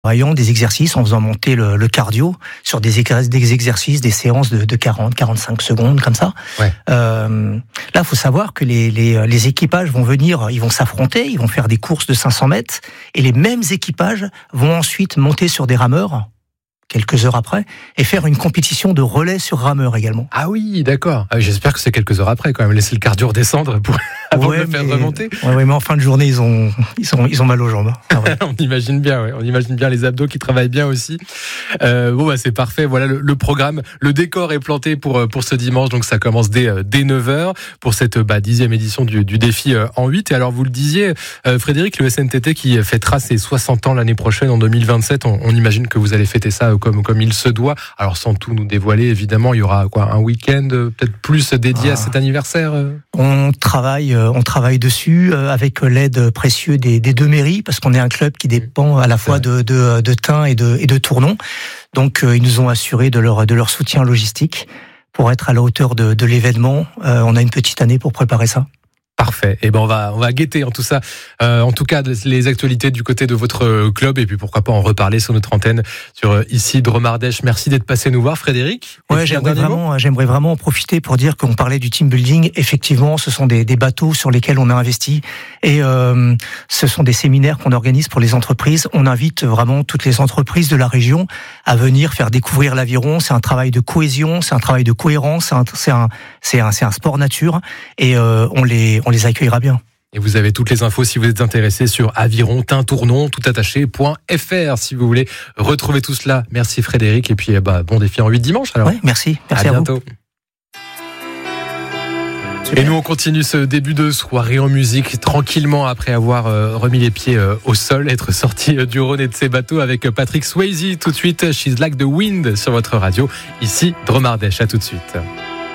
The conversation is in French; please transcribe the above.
travaillant des exercices en faisant monter le cardio sur des exercices, des séances de 40-45 secondes comme ça. Ouais. Là, faut savoir que les équipages vont venir, ils vont s'affronter, ils vont faire des courses de 500 mètres, et les mêmes équipages vont ensuite monter sur des rameurs quelques heures après, et faire une compétition de relais sur rameur également. Ah oui, d'accord. J'espère que c'est quelques heures après quand même. Laisser le cardio redescendre avant de le faire remonter. Ouais, mais en fin de journée, ils ont mal aux jambes. Ah ouais. On imagine bien, ouais. On imagine bien les abdos qui travaillent bien aussi. C'est parfait. Voilà le programme. Le décor est planté pour ce dimanche, donc ça commence dès 9h pour cette 10e édition du défi en 8. Et alors vous le disiez, Frédéric, le SNTT qui fêtera ses 60 ans l'année prochaine en 2027. On imagine que vous allez fêter ça comme il se doit. Alors sans tout nous dévoiler, évidemment, il y aura un week-end peut-être plus dédié à cet anniversaire. On travaille dessus avec l'aide précieuse des deux mairies, parce qu'on est un club qui dépend à la fois de Tain et de Tournon. Donc ils nous ont assuré de leur soutien logistique pour être à la hauteur de l'événement. On a une petite année pour préparer ça. Parfait. Et on va guetter en tout cas les actualités du côté de votre club, et puis pourquoi pas en reparler sur notre antenne sur ici Dromardèche. Merci d'être passé nous voir, Frédéric. Ouais, j'aimerais vraiment en profiter pour dire qu'on parlait du team building. Effectivement, ce sont des bateaux sur lesquels on a investi, et ce sont des séminaires qu'on organise pour les entreprises. On invite vraiment toutes les entreprises de la région à venir faire découvrir l'aviron. C'est un travail de cohésion, c'est un travail de cohérence, c'est un sport nature, et on les accueillera bien. Et vous avez toutes les infos si vous êtes intéressé sur aviron-Tain-Tournon, toutattaché.fr si vous voulez retrouver tout cela. Merci Frédéric, et puis bon défi en 8 dimanche alors. Ouais, merci à bientôt. Vous. Et nous on continue ce début de soirée en musique tranquillement après avoir remis les pieds au sol, être sorti du Rhône et de ses bateaux avec Patrick Swayze. Tout de suite, She's Like the Wind sur votre radio, ici Dromardèche. À tout de suite.